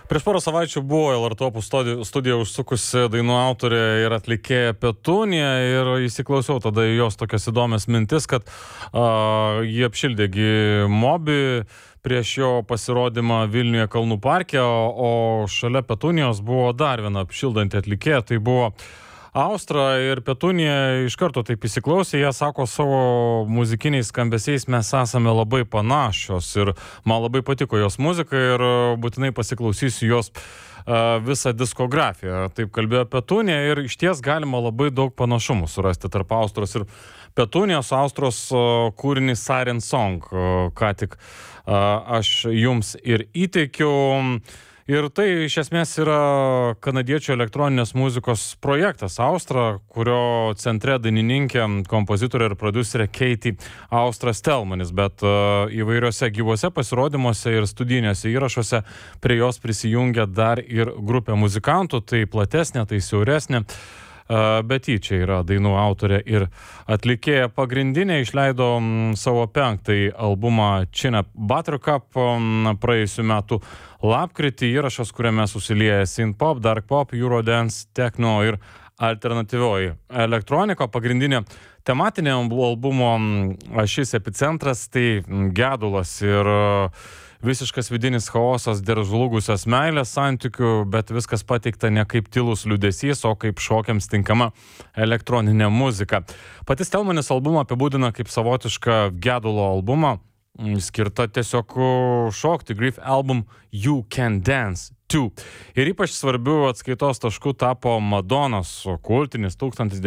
Prieš porą savaičių buvo LR Top studija užsukusi dainų autorė ir atlikėja Petunija ir įsiklausiau tada į jos tokias įdomias mintis, kad jie apšildėgi Mobi prieš jo pasirodymą Vilniuje Kalnų parke, o šalia Petunijos buvo dar viena apšildanti atlikėja, tai buvo Austra ir Petunija iš karto taip įsiklausė, jie sako savo muzikiniais skambesiais mes esame labai panašios ir man labai patiko jos muzika ir būtinai pasiklausysiu jos visą diskografiją. Taip kalbėjo Petunija ir išties galima labai daug panašumų surasti tarp Austros ir Petunijos. Austros kūrinį Siren Song, ką tik aš jums ir įteikiau. Ir tai iš esmės yra kanadiečių elektroninės muzikos projektas Austra, kurio centre dainininkė, kompozitorė ir prodiuserė Katie Austra Stelmanis, bet įvairiuose gyvuose pasirodymuose ir studijiniuose įrašuose prie jos prisijungia dar ir grupė muzikantų, tai platesnė, tai siauresnė. Bet ji čia yra dainų autorė ir atlikėja pagrindinė, išleido savo 5. albumą Chin Up Buttercup praėjusių metų lapkritį, įrašas, kuriame susilieja synth-pop, dark pop, eurodance, techno ir alternatyvioji elektronika. Pagrindinė tematinė albumo ašis epicentras tai gedulas ir visiškas vidinis chaosas dėl žlugusios meilės santykių, bet viskas pateikta ne kaip tylus liūdesys, o kaip šokiams tinkama elektroninė muzika. Pati Stelmanis albumą apibūdina kaip savotišką gedulo albumą, skirta tiesiog šokti. Grief album You Can Dance Too. Ir ypač svarbių atskaitos taškų tapo Madonos kultinis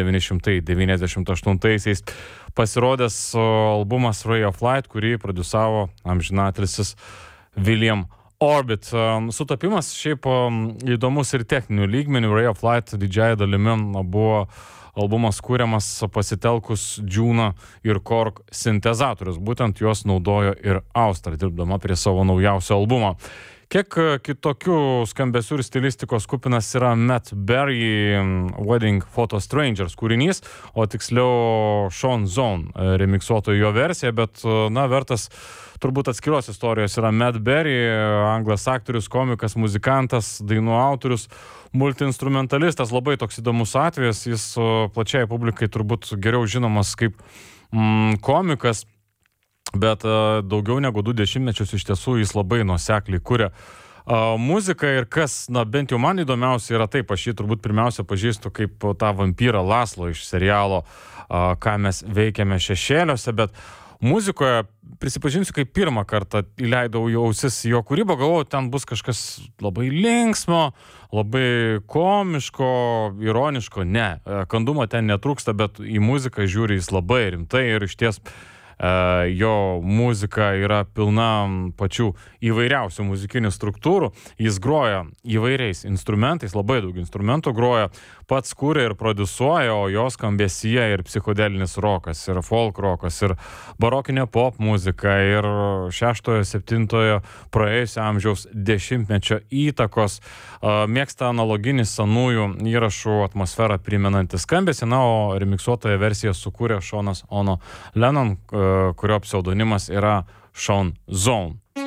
1998-aisiais pasirodęs albumas Ray of Light, kurį prodiusavo amžinatilsis William Orbit. Sutapimas šiaip įdomus ir techninių lygmenių. Ray of Light didžiąją dalimi buvo albumas kūriamas pasitelkus Juno ir Korg sintezatorius. Būtent juos naudojo ir Austra, dirbdama prie savo naujausio albumo. Kiek kitokių skambesių ir stilistikos kupinas yra Matt Berry Wedding Photo Strangers kūrinys, o tiksliau Sean Zone remiksuotojo jo versija, bet vertas turbūt atskiros istorijos yra Matt Berry, anglas aktorius, komikas, muzikantas, dainų autorius, multiinstrumentalistas, labai toks įdomus atvejas, jis plačiai publikai turbūt geriau žinomas kaip komikas, bet daugiau negu 2 dešimtmečius iš tiesų jis labai nuosekliai kuria muziką ir kas, bent jau man įdomiausia yra taip, aš jį turbūt pirmiausia pažįstu kaip tą vampyrą Laslo iš serialo Ką mes veikiame šešėliuose, bet muzikoje, prisipažinsiu, kaip pirmą kartą įleidau į ausis jo kūrybą, galvojau, ten bus kažkas labai linksmo, labai komiško, ironiško, ne, kandumo ten netrūksta, bet į muziką žiūri jis labai rimtai ir išties jo muzika yra pilna pačių įvairiausių muzikinių struktūrų. Jis groja įvairiais instrumentais, labai daug instrumentų groja, pats kūrė ir prodiusuoja, o jo skambesyje ir psichodelinis rokas, ir folk rokas, ir barokinė pop muzika, ir 6-7 praėjusio amžiaus dešimtmečio įtakos. Mėgsta analoginį senųjų įrašų atmosferą primenantį skambesį, o remiksuotoje versiją sukūrė Seanas Ono Lennon, kurio pseudonimas yra Sean Zone.